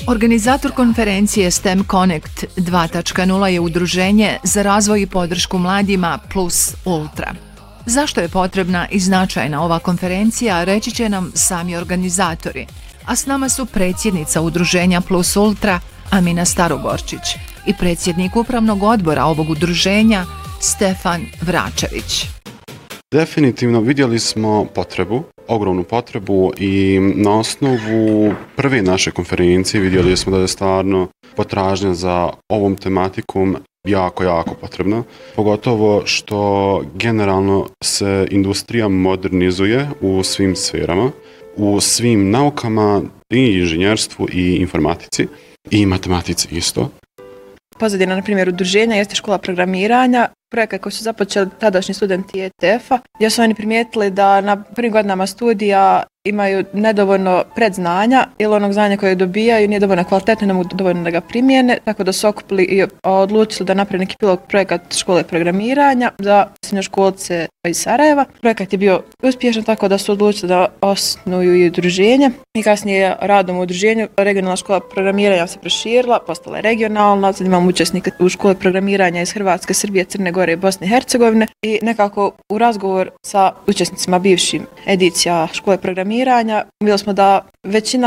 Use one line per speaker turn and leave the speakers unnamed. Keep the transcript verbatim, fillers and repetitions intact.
Organizator konferencije STEM Connect dva točka nula je udruženje za razvoj i podršku mladima Plus Ultra. Zašto je potrebna i značajna ova konferencija, reći će nam sami organizatori. A s nama su predsjednica udruženja Plus Ultra Amina Starogorčić i predsjednik upravnog odbora ovog udruženja Stefan Vračević.
Definitivno vidjeli smo potrebu, ogromnu potrebu i na osnovu prve naše konferencije vidjeli smo da je stvarno potražnja za ovom tematikom jako, jako potrebna. Pogotovo što generalno se industrija modernizuje u svim sferama, u svim naukama i inženjerstvu i informatici i matematici isto.
Pozadina, na primjer, udruženja jeste škola programiranja, projekat koji su započeli tadašnji studenti E T F-a, gdje su oni primijetili da na prvim godinama studija imaju nedovoljno predznanja ili onog znanja koje dobijaju nije dovoljno kvalitetno, ne mogu dovoljno da ga primijene, tako da su okupili i odlučili da napravi neki pilot projekat škole programiranja za srednjoškolce iz Sarajeva. Projekat je bio uspješan, tako da su odlučili da osnuju i udruženje i kasnije radom u udruženju regionalna škola programiranja se proširila, postala je regionalna, sad imamo učesnike u škole programiranja iz Hrvatske, Srbije, Crne Gore i Bosne i Hercegovine i nekako u razgovor sa učesnicima bivšim edicija škole programiranja vidjeli smo da većina